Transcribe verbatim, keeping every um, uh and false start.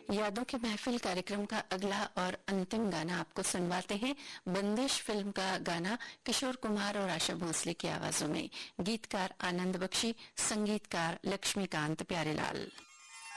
यादों की महफिल कार्यक्रम का अगला और अंतिम गाना आपको सुनवाते हैं। बंदिश फिल्म का गाना किशोर कुमार और आशा भोसले की आवाजों में। गीतकार आनंद बख्शी, संगीतकार लक्ष्मीकांत प्यारेलाल।